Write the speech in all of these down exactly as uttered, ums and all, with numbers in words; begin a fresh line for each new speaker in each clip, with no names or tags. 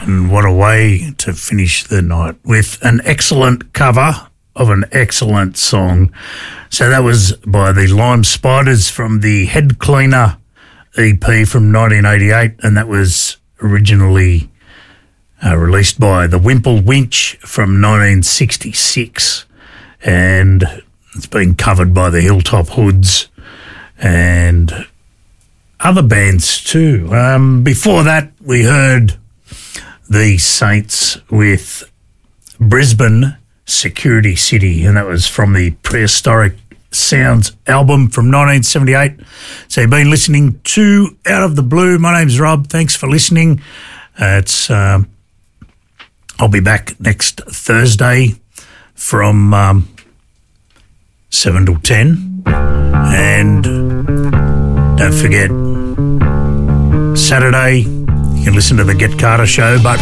And what a way to finish the night with an excellent cover of an excellent song. So that was by the Lime Spiders from the Head Cleaner E P from nineteen eighty-eight, and that was originally uh, released by the Wimple Winch from nineteen sixty-six, and it's been covered by the Hilltop Hoods and other bands too. Um, before that, we heard the Saints with Brisbane Security City, and that was from the Prehistoric Sounds album from nineteen seventy-eight. So you've been listening to Out of the Blue. My name's Rob. Thanks for listening. Uh, it's um, I'll be back next Thursday from um, seven till ten. And don't forget, Saturday, you can listen to the Get Carter show, but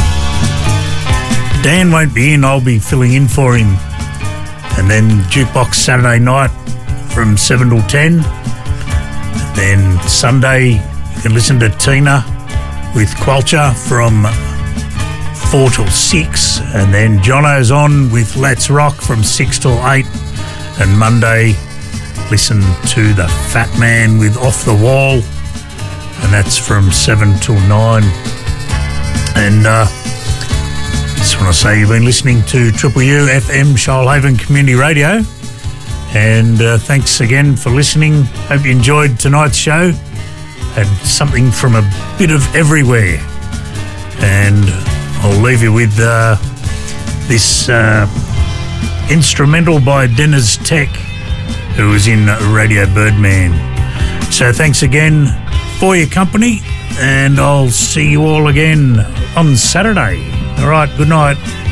Dan won't be in. I'll be filling in for him. And then Jukebox Saturday night from seven till ten. And then Sunday, you can listen to Tina with Qualcher from four till six. And then Jono's on with Let's Rock from six till eight. And Monday, listen to the Fat Man with Off the Wall, and that's from seven till nine. And uh, just want to say you've been listening to Triple U F M Shoalhaven Community Radio, and uh, thanks again for listening. Hope you enjoyed tonight's show. Had something from a bit of everywhere, and I'll leave you with uh, this uh, instrumental by Dennis Tech, who was in Radio Birdman. So thanks again for your company, and I'll see you all again on Saturday. All right, good night.